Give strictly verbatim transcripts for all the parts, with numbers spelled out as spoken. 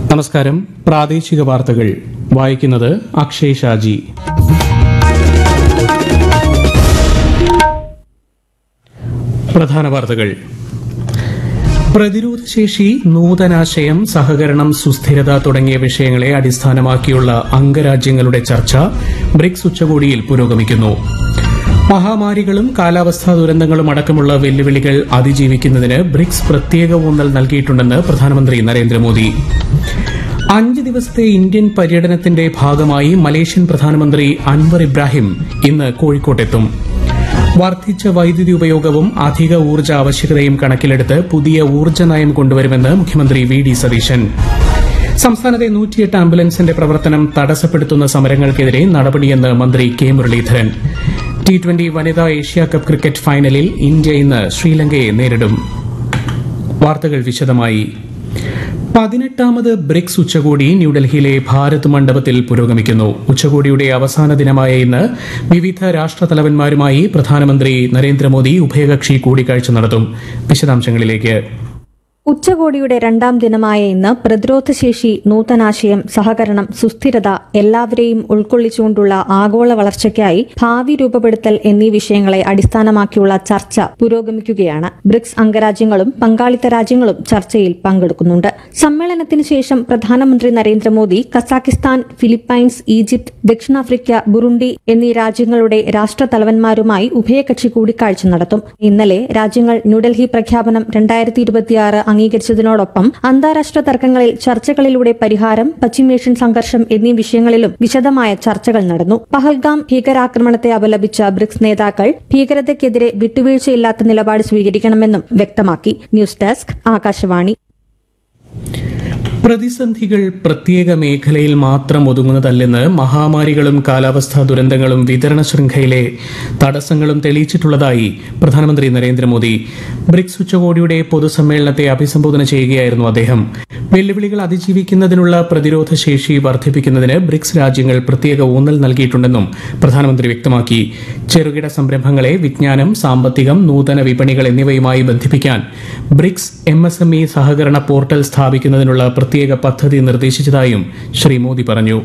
നമസ്കാരം. പ്രാദേശിക വാർത്തകൾ വായിക്കുന്നത് അക്ഷയ് ഷാജി. പ്രധാന വാർത്തകൾ. പ്രതിരോധശേഷി, നൂതനാശയം, സഹകരണം, സുസ്ഥിരത തുടങ്ങിയ വിഷയങ്ങളെ അടിസ്ഥാനമാക്കിയുള്ള അംഗരാജ്യങ്ങളുടെ ചർച്ച ബ്രിക്സ് ഉച്ചകോടിയിൽ പുരോഗമിക്കുന്നു. മഹാമാരികളും കാലാവസ്ഥാ ദുരന്തങ്ങളും അടക്കമുള്ള വെല്ലുവിളികൾ അതിജീവിക്കുന്നതിന് ബ്രിക്സ് പ്രത്യേക ഊന്നൽ നൽകിയിട്ടുണ്ടെന്ന് പ്രധാനമന്ത്രി നരേന്ദ്രമോദി. അഞ്ച് ദിവസത്തെ ഇന്ത്യൻ പര്യടനത്തിന്റെ ഭാഗമായി മലേഷ്യൻ പ്രധാനമന്ത്രി അൻവർ ഇബ്രാഹിം ഇന്ന് കോഴിക്കോട്ടെത്തും. വർദ്ധിച്ച വൈദ്യുതി ഉപയോഗവും അധിക ഊർജ്ജ ആവശ്യകതയും കണക്കിലെടുത്ത് പുതിയ ഊർജ്ജ നയം കൊണ്ടുവരുമെന്ന് മുഖ്യമന്ത്രി വി ഡി സതീശൻ. സംസ്ഥാനത്തെ നൂറ്റിയെട്ട് ആംബുലൻസിന്റെ പ്രവർത്തനം തടസ്സപ്പെടുത്തുന്ന സമരങ്ങൾക്കെതിരെ നടപടിയെന്ന് മന്ത്രി കെ മുരളീധരൻ. ടി ട്വന്റി വനിതാ ഏഷ്യാകപ്പ് ക്രിക്കറ്റ് ഫൈനലിൽ ഇന്ത്യ ഇന്ന് ശ്രീലങ്കയെ നേരിടും. വാർത്തകൾ വിശദമായി. പതിനെട്ടാമത് ബ്രിക്സ് ഉച്ചകോടി ന്യൂഡൽഹിയിലെ ഭാരത് മണ്ഡപത്തിൽ പുരോഗമിക്കുന്നു. ഉച്ചകോടിയുടെ അവസാന ദിനമായ ഇന്ന് വിവിധ രാഷ്ട്രതലവന്മാരുമായി പ്രധാനമന്ത്രി നരേന്ദ്രമോദി ഉഭയകക്ഷി കൂടിക്കാഴ്ച നടത്തും. വിശദാംശങ്ങളിലേക്ക്. ഉച്ചകോടിയുടെ രണ്ടാം ദിനമായ ഇന്ന് പ്രതിരോധശേഷി, നൂതനാശയം, സഹകരണം, സുസ്ഥിരത എല്ലാവരെയും ഉൾക്കൊള്ളിച്ചുകൊണ്ടുള്ള ആഗോള വളർച്ചയ്ക്കായി ഭാവി രൂപപ്പെടുത്തൽ എന്നീ വിഷയങ്ങളെ അടിസ്ഥാനമാക്കിയുള്ള ചർച്ച പുരോഗമിക്കുകയാണ്. ബ്രിക്സ് അംഗരാജ്യങ്ങളും പങ്കാളിത്ത രാജ്യങ്ങളും ചർച്ചയിൽ പങ്കെടുക്കുന്നുണ്ട്. സമ്മേളനത്തിന് ശേഷം പ്രധാനമന്ത്രി നരേന്ദ്രമോദി കസാഖിസ്ഥാൻ, ഫിലിപ്പൈൻസ്, ഈജിപ്ത്, ദക്ഷിണാഫ്രിക്ക, ബുറുണ്ടി എന്നീ രാജ്യങ്ങളുടെ രാഷ്ട്രതലവന്മാരുമായി ഉഭയകക്ഷി കൂടിക്കാഴ്ച നടത്തും. ഇന്നലെ രാജ്യങ്ങൾ ന്യൂഡൽഹി പ്രഖ്യാപനം രണ്ടായിരത്തി ഇരുപത്തിയാറ് അംഗീകരിച്ചതിനോടൊപ്പം അന്താരാഷ്ട്ര തർക്കങ്ങളിൽ ചർച്ചകളിലൂടെ പരിഹാരം, പശ്ചിമേഷ്യൻ സംഘർഷം എന്നീ വിഷയങ്ങളിലും വിശദമായ ചർച്ചകൾ നടന്നു. പഹൽഗാം ഭീകരാക്രമണത്തെ അപലപിച്ച ബ്രിക്സ് നേതാക്കൾ ഭീകരതയ്ക്കെതിരെ വിട്ടുവീഴ്ചയില്ലാത്ത നിലപാട് സ്വീകരിക്കണമെന്നും വ്യക്തമാക്കി. News desk, Akashvani. പ്രതിസന്ധികൾ പ്രത്യേക മേഖലയിൽ മാത്രം ഒതുങ്ങുന്നതല്ലെന്ന് മഹാമാരികളും കാലാവസ്ഥാ ദുരന്തങ്ങളും വിതരണ ശൃംഖലയിലെ തടസ്സങ്ങളും തെളിയിച്ചിട്ടുള്ളതായി പ്രധാനമന്ത്രി നരേന്ദ്രമോദി. ബ്രിക്സ് ഉച്ചകോടിയുടെ പൊതുസമ്മേളനത്തെ അഭിസംബോധന ചെയ്യുകയായിരുന്നു അദ്ദേഹം. വെല്ലുവിളികൾ അതിജീവിക്കുന്നതിനുള്ള പ്രതിരോധ ശേഷി വർദ്ധിപ്പിക്കുന്നതിന് ബ്രിക്സ് രാജ്യങ്ങൾ പ്രത്യേക ഊന്നൽ നൽകിയിട്ടുണ്ടെന്നും പ്രധാനമന്ത്രി വ്യക്തമാക്കി. ചെറുകിട സംരംഭങ്ങളെ വിജ്ഞാനം, സാമ്പത്തികം, നൂതന വിപണികൾ എന്നിവയുമായി ബന്ധിപ്പിക്കാൻ BRICS M S M E സഹകരണ പോർട്ടൽ സ്ഥാപിക്കുന്നതിനുള്ള പ്രത്യേക പദ്ധതി നിർദ്ദേശിച്ചതായും ശ്രീ മോദി പറഞ്ഞു.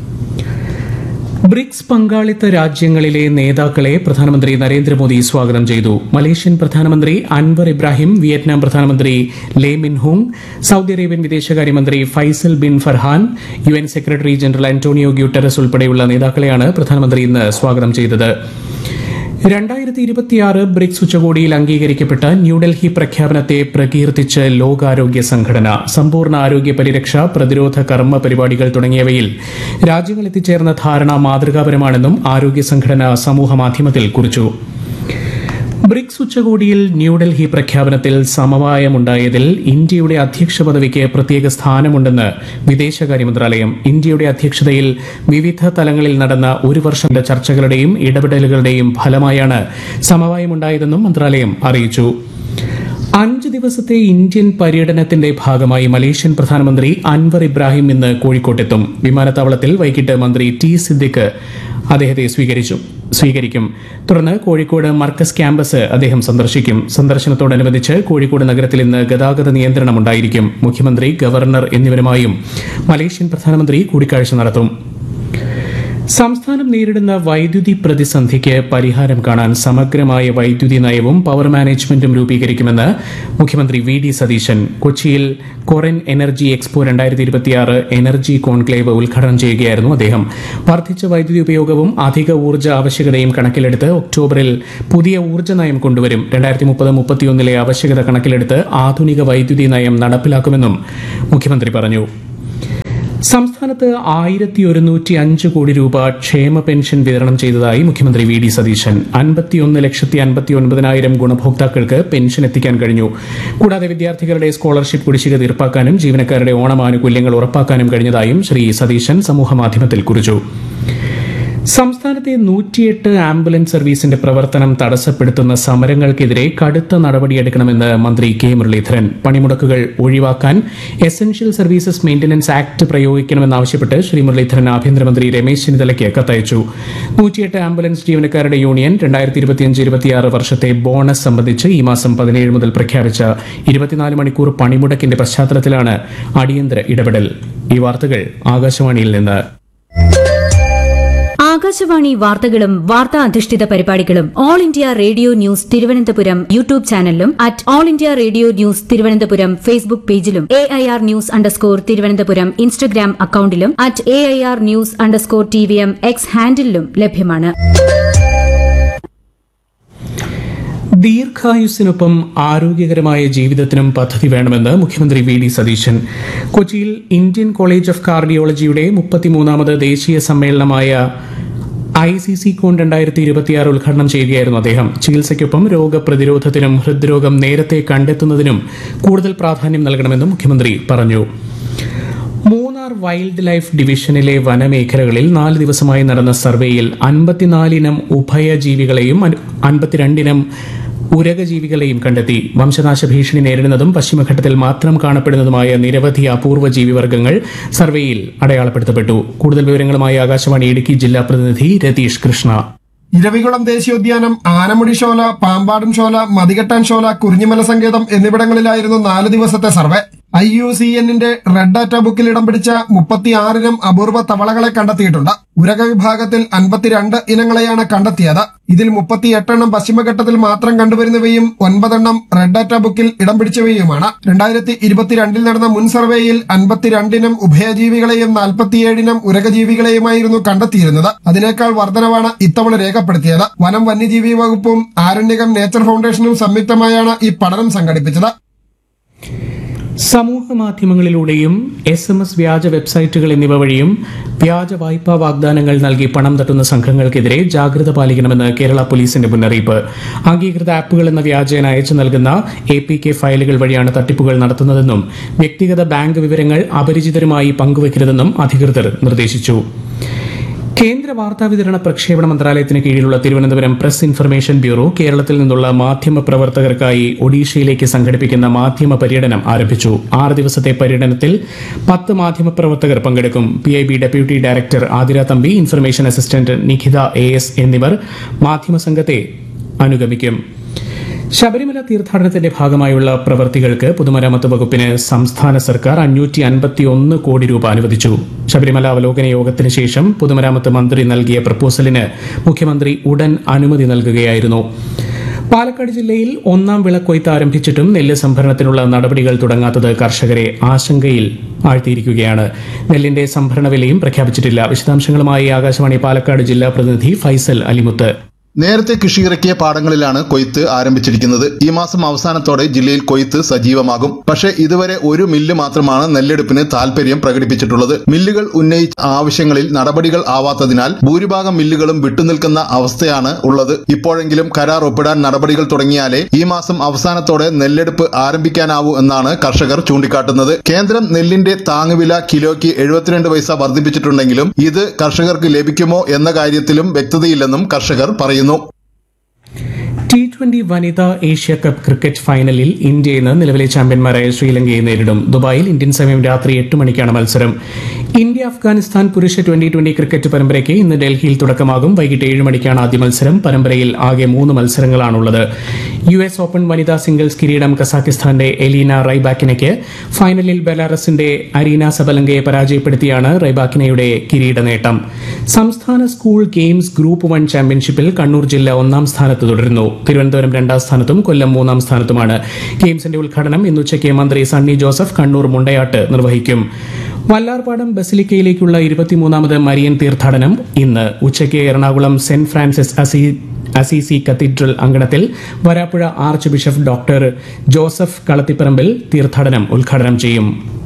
ബ്രിക്സ് പങ്കാളിത്ത രാജ്യങ്ങളിലെ നേതാക്കളെ പ്രധാനമന്ത്രി നരേന്ദ്രമോദി സ്വാഗതം ചെയ്തു. മലേഷ്യൻ പ്രധാനമന്ത്രി അൻവർ ഇബ്രാഹിം, വിയറ്റ്നാം പ്രധാനമന്ത്രി ലേ മിൻ ഹൂങ്, സൌദി അറേബ്യൻ വിദേശകാര്യമന്ത്രി Faisal bin Farhan, U N secretary general Antonio Guterres ഉൾപ്പെടെയുള്ള നേതാക്കളെയാണ് പ്രധാനമന്ത്രി ഇന്ന് സ്വാഗതം ചെയ്തത്. രണ്ടായിരത്തി ഇരുപത്തിയാറ് ബ്രിക്സ് ഉച്ചകോടിയിൽ അംഗീകരിക്കപ്പെട്ട ന്യൂഡൽഹി പ്രഖ്യാപനത്തെ പ്രകീർത്തിച്ച് ലോകാരോഗ്യ സംഘടന സമ്പൂർണ്ണ ആരോഗ്യ പരിരക്ഷ, പ്രതിരോധ കർമ്മ പരിപാടികൾ തുടങ്ങിയവയിൽ രാജ്യങ്ങൾ എത്തിച്ചേർന്ന ധാരണ മാതൃകാപരമാണെന്നും ആരോഗ്യ സംഘടന സമൂഹമാധ്യമത്തിൽ കുറിച്ചു. ബ്രിക്സ് ഉച്ചകോടിയിൽ ന്യൂഡൽഹി പ്രഖ്യാപനത്തിൽ സമവായമുണ്ടായതിൽ ഇന്ത്യയുടെ അധ്യക്ഷ പദവിക്ക് പ്രത്യേക സ്ഥാനമുണ്ടെന്ന് വിദേശകാര്യ മന്ത്രാലയം. ഇന്ത്യയുടെ അധ്യക്ഷതയിൽ വിവിധ തലങ്ങളിൽ നടന്ന ഒരു വർഷത്തെ ചർച്ചകളുടെയും ഇടപെടലുകളുടെയും ഫലമായാണ് സമവായമുണ്ടായതെന്നും മന്ത്രാലയം അറിയിച്ചു. അഞ്ച് ദിവസത്തെ ഇന്ത്യൻ പര്യടനത്തിന്റെ ഭാഗമായി മലേഷ്യൻ പ്രധാനമന്ത്രി അൻവർ ഇബ്രാഹിം ഇന്ന് കോഴിക്കോട്ടെത്തും. വിമാനത്താവളത്തിൽ വൈകിട്ട് മന്ത്രി ടി സിദ്ദിഖ് അദ്ദേഹത്തെ സ്വീകരിച്ചു സ്വീകരിക്കും തുടർന്ന് കോഴിക്കോട് മർക്കസ് ക്യാമ്പസ് അദ്ദേഹം സന്ദർശിക്കും. സന്ദർശനത്തോടനുബന്ധിച്ച് കോഴിക്കോട് നഗരത്തിൽ ഇന്ന് ഗതാഗത നിയന്ത്രണമുണ്ടായിരിക്കും. മുഖ്യമന്ത്രി, ഗവർണർ എന്നിവരുമായും മലേഷ്യൻ പ്രധാനമന്ത്രി കൂടിക്കാഴ്ച നടത്തും. സംസ്ഥാനം നേരിടുന്ന വൈദ്യുതി പ്രതിസന്ധിക്ക് പരിഹാരം കാണാൻ സമഗ്രമായ വൈദ്യുതി നയവും പവർ മാനേജ്മെന്റും രൂപീകരിക്കുമെന്ന് മുഖ്യമന്ത്രി വി ഡി സതീശൻ. കൊച്ചിയിൽ കൊറിൻ എനർജി എക്സ്പോ രണ്ടായിരത്തി ഇരുപത്തിയാറ് എനർജി കോൺക്ലേവ് ഉദ്ഘാടനം ചെയ്യുകയായിരുന്നു അദ്ദേഹം. വർദ്ധിച്ച വൈദ്യുതി ഉപയോഗവും അധിക ഊർജ്ജ ആവശ്യകതയും കണക്കിലെടുത്ത് ഒക്ടോബറിൽ പുതിയ ഊർജ്ജ നയം കൊണ്ടുവരും. രണ്ടായിരത്തി മുപ്പത് മുപ്പത്തിയൊന്നിലെ ആവശ്യകത കണക്കിലെടുത്ത് ആധുനിക വൈദ്യുതി നയം നടപ്പിലാക്കുമെന്നും മുഖ്യമന്ത്രി പറഞ്ഞു. സംസ്ഥാനത്ത് ആയിരത്തി ഒരുന്നൂറ്റി അഞ്ച് കോടി രൂപ ക്ഷേമ പെൻഷൻ വിതരണം ചെയ്തതായി മുഖ്യമന്ത്രി വി ഡി സതീശൻ. അൻപത്തിയൊന്ന് ലക്ഷത്തി അൻപത്തി ഒൻപതിനായിരം ഗുണഭോക്താക്കൾക്ക് പെൻഷൻ എത്തിക്കാൻ കഴിഞ്ഞു. കൂടാതെ വിദ്യാർത്ഥികളുടെ സ്കോളർഷിപ്പ് കുടിശ്ശിക തീർപ്പാക്കാനും ജീവനക്കാരുടെ ഓണം ആനുകൂല്യങ്ങൾ ഉറപ്പാക്കാനും കഴിഞ്ഞതായും ശ്രീ സതീശൻ സമൂഹമാധ്യമത്തിൽ കുറിച്ചു. സംസ്ഥാനത്തെ നൂറ്റിയെട്ട് ആംബുലൻസ് സർവീസിന്റെ പ്രവർത്തനം തടസ്സപ്പെടുത്തുന്ന സമരങ്ങൾക്കെതിരെ കടുത്ത നടപടിയെടുക്കണമെന്ന് മന്ത്രി കെ മുരളീധരൻ. പണിമുടക്കുകൾ ഒഴിവാക്കാൻ essential services maintenance act പ്രയോഗിക്കണമെന്നാവശ്യപ്പെട്ട് Shri Muraleedharan ആഭ്യന്തരമന്ത്രി രമേശ് ചെന്നിത്തലയ്ക്ക് കത്തയച്ചു. നൂറ്റിയെട്ട് ആംബുലൻസ് ജീവനക്കാരുടെ യൂണിയൻ രണ്ടായിരത്തി ഇരുപത്തിയഞ്ച് ഇരുപത്തിയാറ് വർഷത്തെ ബോണസ് സംബന്ധിച്ച് ഈ മാസം പതിനേഴ് മുതൽ പ്രഖ്യാപിച്ച ഇരുപത്തിനാല് മണിക്കൂർ പണിമുടക്കിന്റെ പശ്ചാത്തലത്തിലാണ് അടിയന്തര ഇടപെടൽ. ഈ വാർത്തകൾ ആകാശവാണിയിൽ നിന്ന്. ആകാശവാണി വാർത്തകളും വാർത്താ അധിഷ്ഠിത പരിപാടികളും all India radio news Thiruvananthapuram YouTube ചാനലിലും at all India radio news Thiruvananthapuram Facebook പേജിലും A I R news underscore Thiruvananthapuram Instagram അക്കൌണ്ടിലും at A I R news underscore T V M X ഹാൻഡിലും ലഭ്യമാണ്. ദീർഘായുസ്സിനൊപ്പം ആരോഗ്യകരമായ ജീവിതത്തിനും പദ്ധതി വേണമെന്ന് മുഖ്യമന്ത്രി വി ഡി സതീശൻ. കൊച്ചിയിൽ ഇന്ത്യൻ കോളേജ് ഓഫ് കാർഡിയോളജിയുടെ മുപ്പത്തിമൂന്നാമത് ദേശീയ സമ്മേളനമായ ഐ സി സി കോൺ രണ്ടായിരത്തി ഇരുപത്തിയാറ് ഉദ്ഘാടനം ചെയ്യുകയായിരുന്നു അദ്ദേഹം. ചികിത്സയ്ക്കൊപ്പം രോഗപ്രതിരോധത്തിനും ഹൃദ്രോഗം നേരത്തെ കണ്ടെത്തുന്നതിനും കൂടുതൽ പ്രാധാന്യം നൽകണമെന്നും മുഖ്യമന്ത്രി പറഞ്ഞു. മൂന്നാർ വൈൽഡ് ലൈഫ് ഡിവിഷനിലെ വനമേഖലകളിൽ നാല് ദിവസമായി നടന്ന സർവേയിൽ അൻപത്തിനാലിനം ഉഭയജീവികളെയും അൻപത്തിരണ്ടിനം ഉരകജീവികളെയും കണ്ടെത്തി. വംശനാശ ഭീഷണി നേരിടുന്നതും പശ്ചിമഘട്ടത്തിൽ മാത്രം കാണപ്പെടുന്നതുമായ നിരവധി അപൂർവ ജീവിവർഗ്ഗങ്ങൾ സർവേയിൽ അടയാളപ്പെടുത്തപ്പെട്ടു. കൂടുതൽ വിവരങ്ങളുമായി ആകാശവാണി ഇടുക്കി ജില്ലാ പ്രതിനിധി രതീഷ് കൃഷ്ണ. ഇരവികുളം ദേശീയോദ്യാനം, ആനമുടി ഷോല, പാമ്പാടും ഷോല, മതികെട്ടാൻ ഷോല, കുറിഞ്ഞിമല സങ്കേതം എന്നിവിടങ്ങളിലായിരുന്നു നാല് ദിവസത്തെ സർവേ. ഐ യു സി എന്നിന്റെ റെഡ് ഡാറ്റ ബുക്കിൽ ഇടം പിടിച്ച മുപ്പത്തിയാറിനം അപൂർവ തവളകളെ കണ്ടെത്തിയിട്ടുണ്ട്. ഉരക വിഭാഗത്തിൽ അൻപത്തിരണ്ട് ഇനങ്ങളെയാണ് കണ്ടെത്തിയത്. ഇതിൽ മുപ്പത്തിയെട്ടെണ്ണം പശ്ചിമഘട്ടത്തിൽ മാത്രം കണ്ടുവരുന്നവയും ഒൻപതെണ്ണം റെഡ് ഡാറ്റ ബുക്കിൽ ഇടം പിടിച്ചവയുമാണ്. രണ്ടായിരത്തി ഇരുപത്തിരണ്ടിൽ നടന്ന മുൻ സർവേയിൽ അൻപത്തിരണ്ടിനം ഉഭയജീവികളെയും നാൽപ്പത്തിയേഴിനം ഉരകജീവികളെയുമായിരുന്നു കണ്ടെത്തിയിരുന്നത്. അതിനേക്കാൾ വർധനവാണ് ഇത്തവണ രേഖപ്പെടുത്തിയത്. വനം വന്യജീവി വകുപ്പും ആരണ്യകം നേച്ചർ ഫൌണ്ടേഷനും സംയുക്തമായാണ് ഈ പഠനം സംഘടിപ്പിച്ചത്. സമൂഹ മാധ്യമങ്ങളിലൂടെയും എസ് എം എസ് വ്യാജ വെബ്സൈറ്റുകൾ എന്നിവ വഴിയും വ്യാജ വായ്പാ വാഗ്ദാനങ്ങൾ നൽകി പണം തട്ടുന്ന സംഘങ്ങൾക്കെതിരെ ജാഗ്രത പാലിക്കണമെന്ന് കേരള പോലീസിന്റെ മുന്നറിയിപ്പ്. അംഗീകൃത ആപ്പുകൾ എന്ന വ്യാജേന അയച്ചു നൽകുന്ന എ പി കെ ഫയലുകൾ വഴിയാണ് തട്ടിപ്പുകൾ നടത്തുന്നതെന്നും വ്യക്തിഗത ബാങ്ക് വിവരങ്ങൾ അപരിചിതരുമായി പങ്കുവയ്ക്കരുതെന്നും അധികൃതർ നിർദ്ദേശിച്ചു. കേന്ദ്ര വാർത്താവിതരണ പ്രക്ഷേപണ മന്ത്രാലയത്തിന് കീഴിലുള്ള തിരുവനന്തപുരം പ്രസ് ഇൻഫർമേഷൻ ബ്യൂറോ കേരളത്തിൽ നിന്നുള്ള മാധ്യമ പ്രവർത്തകർക്കായി ഒഡീഷയിലേക്ക് സംഘടിപ്പിക്കുന്ന മാധ്യമ പര്യടനം ആരംഭിച്ചു. ആറ് ദിവസത്തെ പര്യടനത്തിൽ പത്ത് മാധ്യമ പ്രവർത്തകർ പങ്കെടുക്കും. P I B deputy director Athira Thampi, information assistant Nikhita A S എന്നിവർ മാധ്യമ സംഘത്തെ അനുഗമിക്കും. ശബരിമല തീർത്ഥാടനത്തിന്റെ ഭാഗമായുള്ള പ്രവൃത്തികൾക്ക് പൊതുമരാമത്ത് വകുപ്പിന് സംസ്ഥാന സർക്കാർ അഞ്ഞൂറ്റി അൻപത്തിയൊന്ന് കോടി രൂപ അനുവദിച്ചു. ശബരിമല അവലോകന യോഗത്തിന് ശേഷം പൊതുമരാമത്ത് മന്ത്രി നൽകിയ പ്രപ്പോസലിന് മുഖ്യമന്ത്രി ഉടൻ അനുമതി നൽകുകയായിരുന്നു. പാലക്കാട് ജില്ലയിൽ ഒന്നാം വിളക്കൊയ്ത്ത് ആരംഭിച്ചിട്ടും നെല്ല് സംഭരണത്തിനുള്ള നടപടികൾ തുടങ്ങാത്തത് കർഷകരെ ആശങ്കയിൽ ആഴ്ത്തിയിരിക്കുകയാണ്. നെല്ലിന്റെ സംഭരണ വിലയും പ്രഖ്യാപിച്ചിട്ടില്ല. വിശദാംശങ്ങളുമായി ആകാശവാണി പാലക്കാട് ജില്ലാ പ്രതിനിധി ഫൈസൽ അലിമുത്ത്. നേരത്തെ കൃഷിയിറക്കിയ പാടങ്ങളിലാണ് കൊയ്ത്ത് ആരംഭിച്ചിരിക്കുന്നത്. ഈ മാസം അവസാനത്തോടെ ജില്ലയിൽ കൊയ്ത്ത് സജീവമാകും. പക്ഷേ ഇതുവരെ ഒരു മില്ല് മാത്രമാണ് നെല്ലെടുപ്പിന് താൽപര്യം പ്രകടിപ്പിച്ചിട്ടുള്ളത്. മില്ലുകൾ ഉന്നയിച്ച ആവശ്യങ്ങളിൽ നടപടികൾ ആവാത്തതിനാൽ ഭൂരിഭാഗം മില്ലുകളും വിട്ടുനിൽക്കുന്ന അവസ്ഥയാണ് ഉള്ളത്. ഇപ്പോഴെങ്കിലും കരാർ ഒപ്പിടാൻ നടപടികൾ തുടങ്ങിയാലേ ഈ മാസം അവസാനത്തോടെ നെല്ലെടുപ്പ് ആരംഭിക്കാനാവൂ എന്നാണ് കർഷകർ ചൂണ്ടിക്കാട്ടുന്നത്. കേന്ദ്രം നെല്ലിന്റെ താങ്ങുവില കിലോയ്ക്ക് എഴുപത്തിരണ്ട് പൈസ വർദ്ധിപ്പിച്ചിട്ടുണ്ടെങ്കിലും ഇത് കർഷകർക്ക് ലഭിക്കുമോ എന്ന കാര്യത്തിലും വ്യക്തതയില്ലെന്നും കർഷകർ പറയുന്നു. ടി ട്വന്റി വനിതാ ഏഷ്യ കപ്പ് ക്രിക്കറ്റ് ഫൈനലിൽ ഇന്ത്യ ഇന്ന് നിലവിലെ ചാമ്പ്യന്മാരായ ശ്രീലങ്കയെ നേരിടും. ദുബായിൽ ഇന്ത്യൻ സമയം രാത്രി എട്ട് മണിക്കാണ് മത്സരം. ഇന്ത്യ അഫ്ഗാനിസ്ഥാൻ പുരുഷ ട്വന്റി ട്വന്റി ക്രിക്കറ്റ് പരമ്പരയ്ക്ക് ഇന്ന് ഡൽഹിയിൽ തുടക്കമാകും. വൈകിട്ട് ഏഴ് മണിക്കാണ് ആദ്യ മത്സരം. പരമ്പരയിൽ ആകെ മൂന്ന് മത്സരങ്ങളാണുള്ളത്. യു എസ് ഓപ്പൺ വനിതാ സിംഗിൾസ് കിരീടം കസാഖിസ്ഥാന്റെ എലീന റൈബാക്കിനയ്ക്ക്. ഫൈനലിൽ ബെലാറസിന്റെ അരീന സബലങ്കയെ പരാജയപ്പെടുത്തിയാണ് റൈബാക്കിനയുടെ കിരീട നേട്ടം. സംസ്ഥാന സ്കൂൾ ഗെയിംസ് ഗ്രൂപ്പ് വൺ ചാമ്പ്യൻഷിപ്പിൽ കണ്ണൂർ ജില്ല ഒന്നാം സ്ഥാനത്ത് തുടരുന്നു. തിരുവനന്തപുരം രണ്ടാം സ്ഥാനത്തും കൊല്ലം മൂന്നാം സ്ഥാനത്തുമാണ്. ഗെയിംസിന്റെ ഉദ്ഘാടനം ഇന്ന് ഉച്ചയ്ക്ക് മന്ത്രി സണ്ണി ജോസഫ് കണ്ണൂർ മുണ്ടയാട്ട് നിർവഹിക്കും. വല്ലാർപാടം ബസിലിക്കയിലേക്കുള്ള ഇരുപത്തിമൂന്നാമത് മരിയൻ തീർത്ഥാടനം ഇന്ന് ഉച്ചയ്ക്ക് Ernakulam saint Francis അസീ Assisi cathedral അങ്കണത്തിൽ Varapuzha arch bishop doctor Joseph Kalathiparambil തീർത്ഥാടനം ഉദ്ഘാടനം ചെയ്യും.